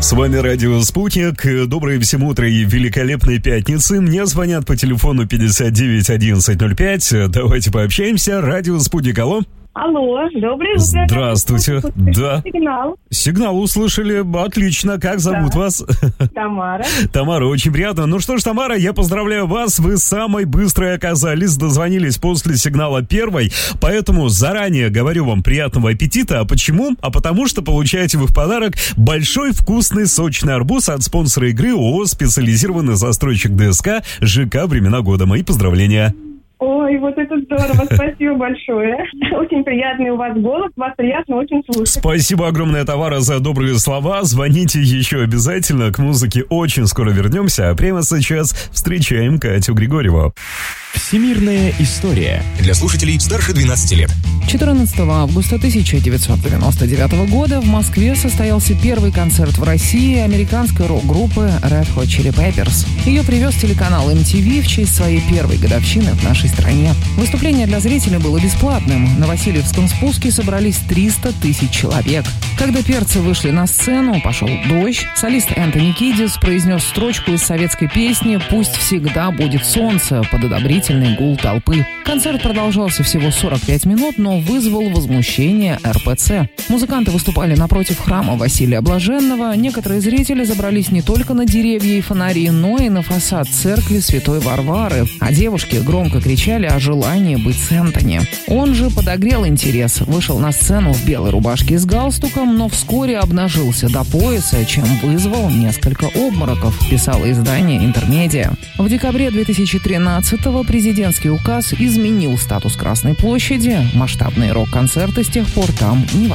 С вами Радио Спутник. Доброе всем утро и великолепной пятницы. Мне звонят по телефону 59 11 05. Давайте пообщаемся. Радио Спутник, алло. Алло, доброе утро. Здравствуйте. Да. Сигнал. Сигнал услышали. Отлично. Как зовут вас? Тамара. Тамара, очень приятно. Ну что ж, Тамара, я поздравляю вас. Вы самой быстрой оказались. Дозвонились после сигнала первой. Поэтому заранее говорю вам приятного аппетита. А почему? А потому что получаете вы в подарок большой вкусный сочный арбуз от спонсора игры ООО «Специализированный застройщик ДСК» ЖК «Времена года». Мои поздравления. Ой, вот это здорово, спасибо большое. Очень приятный у вас голос, вас приятно очень слушать. Спасибо огромное, Тамара, за добрые слова. Звоните еще обязательно, к музыке очень скоро вернемся. А прямо сейчас встречаем Катю Григорьеву. Всемирная история для слушателей старше 12 лет. 14 августа 1999 года в Москве состоялся первый концерт в России американской рок-группы Red Hot Chili Peppers. Ее привез телеканал MTV в честь своей первой годовщины в нашей стране. Выступление для зрителей было бесплатным. На Васильевском спуске собрались 300 тысяч человек. Когда перцы вышли на сцену, пошел дождь. Солист Энтони Кидис произнес строчку из советской песни «Пусть всегда будет солнце» под одобрительный гул толпы. Концерт продолжался всего 45 минут, но вызвал возмущение РПЦ. Музыканты выступали напротив храма Василия Блаженного. Некоторые зрители забрались не только на деревья и фонари, но и на фасад церкви Святой Варвары. А девушки громко кричали о желании быть с Энтони. Он же подогрел интерес, вышел на сцену в белой рубашке с галстуком, но вскоре обнажился до пояса, чем вызвал несколько обмороков, писало издание «Интермедиа». В декабре 2013-го президентский указ изменил статус Красной площади. Масштабные рок-концерты с тех пор там не